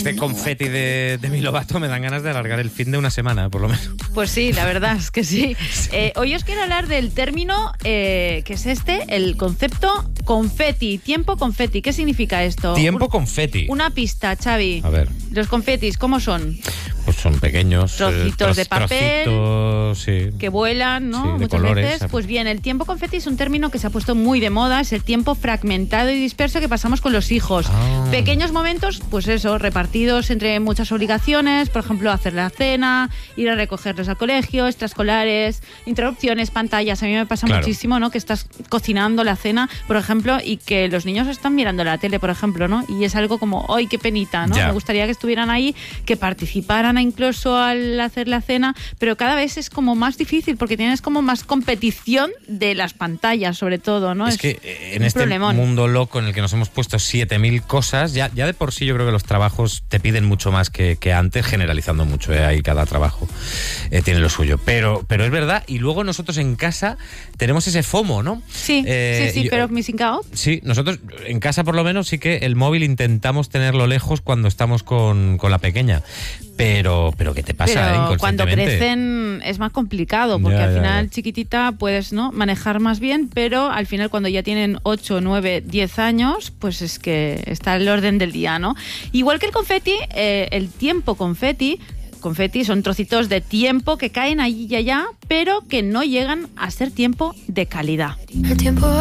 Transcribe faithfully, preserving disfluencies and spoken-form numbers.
este confeti de, de mi Lovato me dan ganas de alargar el fin de una semana, por lo menos. Pues sí, la verdad es que sí. Eh, hoy os quiero hablar del término eh, que es este, el concepto confeti, tiempo confeti. ¿Qué significa esto? Tiempo Un, confeti. Una pista, Xavi. A ver. Los confetis, ¿cómo son? Pues son pequeños trocitos eh, tro- de papel trocitos, sí. que vuelan, ¿no? Sí, de Muchas colores. veces. Pues bien, el tiempo confeti es un término que se ha puesto muy de moda, es el tiempo fragmentado y disperso que pasamos con los hijos. Ah. Pequeños momentos, pues eso, repartidos entre muchas obligaciones, por ejemplo, hacer la cena, ir a recogerlos al colegio, extraescolares, interrupciones, pantallas. A mí me pasa Claro. muchísimo, ¿no? Que estás cocinando la cena, por ejemplo, y que los niños están mirando la tele, por ejemplo, ¿no? Y es algo como, ¡ay, qué penita!, ¿no? Ya. Me gustaría que estuvieran ahí, que participaran incluso al hacer la cena, pero cada vez es como más difícil porque tienes como más competición de las pantallas, sobre todo, ¿no? Es que en un este problemón. mundo loco en el que nos hemos puesto siete mil cosas, ya, ya de por sí yo creo que los trabajos te piden mucho más que, que antes, generalizando mucho, ¿eh? Ahí cada trabajo eh, tiene lo suyo. Pero, pero es verdad, y luego nosotros en casa tenemos ese FOMO, ¿no? Sí, Eh, sí, sí, yo- pero missing out. Sí, nosotros en casa por lo menos sí que el móvil intentamos tenerlo lejos cuando estamos con, con la pequeña. Pero, pero ¿qué te pasa? Pero eh, cuando inconscientemente? crecen es más complicado, porque Ya, al ya, final ya. chiquitita puedes, ¿no?, manejar más bien, pero al final cuando ya tienen ocho, nueve, diez años, pues es que está el orden del día, ¿no? Igual que el confeti, eh, el tiempo confeti, confeti son trocitos de tiempo que caen allí y allá, pero que no llegan a ser tiempo de calidad. El tiempo